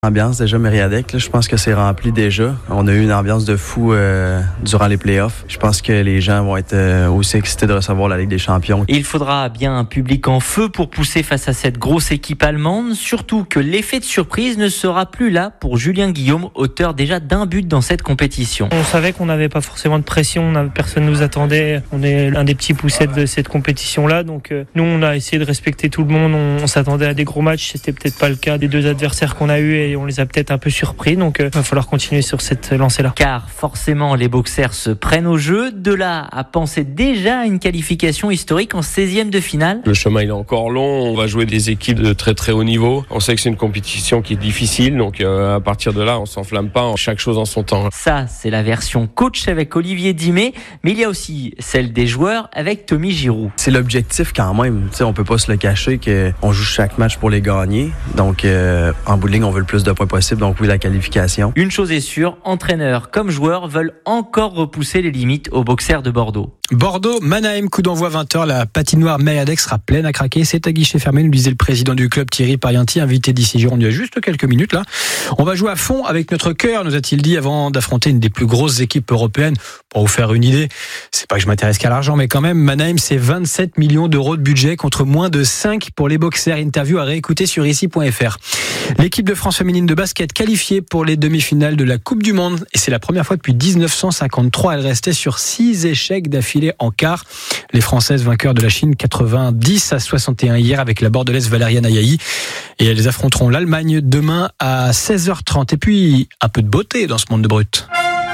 Ambiance déjà Mériadec, là, je pense que c'est rempli déjà. On a eu une ambiance de fou durant les playoffs. Je pense que les gens vont être aussi excités de recevoir la Ligue des Champions. Il faudra bien un public en feu pour pousser face à cette grosse équipe allemande, surtout que l'effet de surprise ne sera plus là pour Julien Guillaume, auteur déjà d'un but dans cette compétition. On savait qu'on n'avait pas forcément de pression, personne ne nous attendait. On est un des petits poussettes de cette compétition-là, donc nous on a essayé de respecter tout le monde. On s'attendait à des gros matchs, c'était peut-être pas le cas des deux adversaires qu'on a eu et on les a peut-être un peu surpris, donc il va falloir continuer sur cette lancée-là. Car forcément les boxers se prennent au jeu, de là à penser déjà à une qualification historique en 16e de finale. Le chemin il est encore long, on va jouer des équipes de très très haut niveau. On sait que c'est une compétition qui est difficile, donc à partir de là on s'enflamme pas, chaque chose en son temps. Ça c'est la version coach avec Olivier Dimet, mais il y a aussi celle des joueurs avec Tommy Giroux. C'est l'objectif quand même, on peut pas se le cacher qu'on joue chaque match pour les gagner, donc en bout de ligne on veut le plus de points possible, donc oui la qualification. Une chose est sûre, entraîneurs comme joueurs veulent encore repousser les limites aux boxers de Bordeaux. Bordeaux-Mannheim, coup d'envoi 20h, la patinoire Mériadec sera pleine à craquer, c'est à guichet fermé, nous disait le président du club Thierry Parienti, invité d'ici Gironde il y a juste quelques minutes là. On va jouer à fond avec notre cœur, nous a-t-il dit avant d'affronter une des plus grosses équipes européennes. Pour vous faire une idée, c'est pas que je m'intéresse qu'à l'argent, mais quand même, Mannheim c'est 27 millions d'euros de budget contre moins de 5 pour les boxers. Interview à réécouter sur ici.fr. L'équipe de France féminine de basket qualifiée pour les demi-finales de la Coupe du Monde et c'est la première fois depuis 1953. Elle restait sur 6 échecs d'affilée en quart. Les Françaises vainqueurs de la Chine 90-61 hier avec la Bordelaise Valériane Ayayi et elles affronteront l'Allemagne demain à 16h30. Et puis un peu de beauté dans ce monde de brut.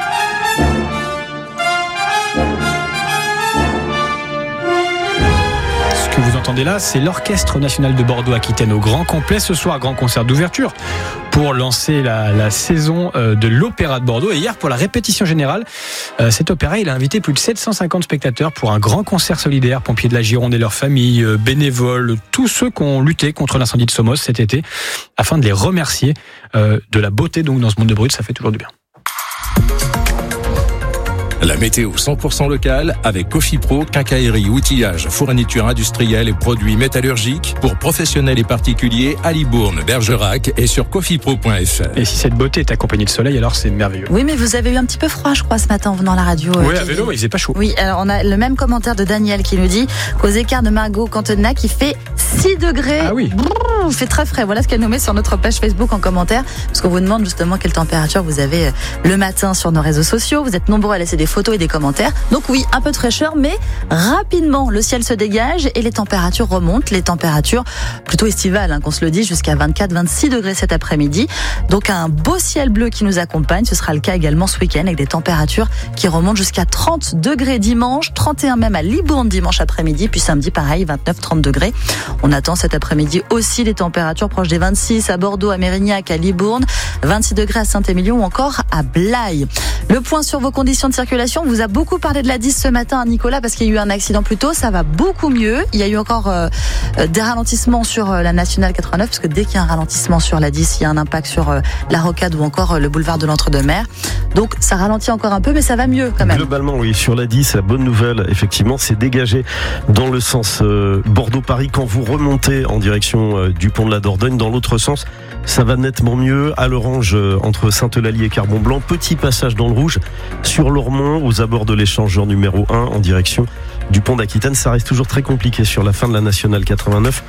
Que vous entendez là, c'est l'Orchestre National de Bordeaux-Aquitaine au grand complet. Ce soir, grand concert d'ouverture pour lancer la saison de l'Opéra de Bordeaux. Et hier, pour la répétition générale, cet opéra, il a invité plus de 750 spectateurs pour un grand concert solidaire. Pompiers de la Gironde et leurs familles, bénévoles, tous ceux qui ont lutté contre l'incendie de Somos cet été, afin de les remercier de la beauté. Donc, dans ce monde de brut, ça fait toujours du bien. La météo 100% locale avec Cofipro, quincaillerie, outillage, fourniture industrielle et produits métallurgiques pour professionnels et particuliers à Libourne, Bergerac et sur cofipro.fr. Et si cette beauté est accompagnée de soleil, alors c'est merveilleux. Oui, mais vous avez eu un petit peu froid, je crois, ce matin en venant à la radio. Oui, à vélo, il faisait pas chaud. Oui, alors on a le même commentaire de Daniel qui nous dit qu'aux écarts de Margot Cantenac, il fait 6 degrés. Ah oui. Il fait très frais. Voilà ce qu'elle nous met sur notre page Facebook en commentaire. Parce qu'on vous demande justement quelle température vous avez le matin sur nos réseaux sociaux. Vous êtes nombreux à laisser des photos et des commentaires. Donc oui, un peu de fraîcheur, mais rapidement, le ciel se dégage et les températures remontent. Les températures plutôt estivales, qu'on se le dit, jusqu'à 24-26 degrés cet après-midi. Donc un beau ciel bleu qui nous accompagne. Ce sera le cas également ce week-end avec des températures qui remontent jusqu'à 30 degrés dimanche, 31 même à Libourne dimanche après-midi. Puis samedi, pareil, 29-30 degrés. On attend cet après-midi aussi des températures proches des 26 à Bordeaux, à Mérignac, à Libourne, 26 degrés à Saint-Émilion ou encore à Blaye. Le point sur vos conditions de circulation, on vous a beaucoup parlé de la 10 ce matin, Nicolas, parce qu'il y a eu un accident plus tôt, ça va beaucoup mieux. Il y a eu encore des ralentissements sur la Nationale 89, parce que dès qu'il y a un ralentissement sur la 10, il y a un impact sur la Rocade ou encore le boulevard de l'Entre-deux-Mers. Donc ça ralentit encore un peu, mais ça va mieux quand même. Globalement, oui, sur la 10, la bonne nouvelle, effectivement, c'est dégagé dans le sens Bordeaux-Paris quand vous remontez en direction du pont de la Dordogne. Dans l'autre sens, ça va nettement mieux. À l'orange, entre Sainte-Eulalie et Carbon-Blanc. Petit passage dans le rouge sur l'Ormont, aux abords de l'échangeur numéro 1 en direction du pont d'Aquitaine. Ça reste toujours très compliqué sur la fin de la Nationale 89.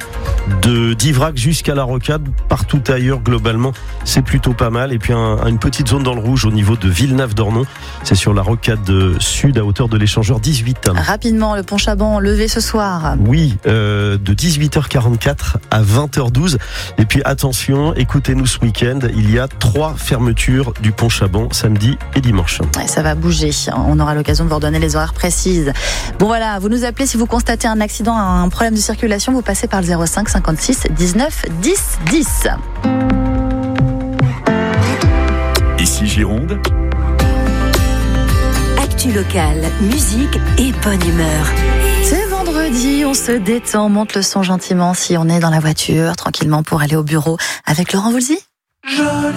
De d'Ivrac jusqu'à la Rocade, partout ailleurs, globalement, c'est plutôt pas mal. Et puis une petite zone dans le rouge au niveau de Villeneuve-d'Ornon. C'est sur la Rocade sud à hauteur de l'échangeur 18. Rapidement, le pont Chaban levé ce soir. Oui, de 18h44 à 20h12. Et puis attention, écoutez-nous ce week-end, il y a 3 fermetures du pont Chaban, samedi et dimanche. Ouais, ça va bouger. On aura l'occasion de vous redonner les horaires précises. Bon voilà, vous nous appelez si vous constatez un accident, un problème de circulation, vous passez par le 05 56 19 10 10. Ici Gironde. Actu locale, musique et bonne humeur. C'est vendredi, on se détend, monte le son gentiment si on est dans la voiture, tranquillement pour aller au bureau avec Laurent Voulzy.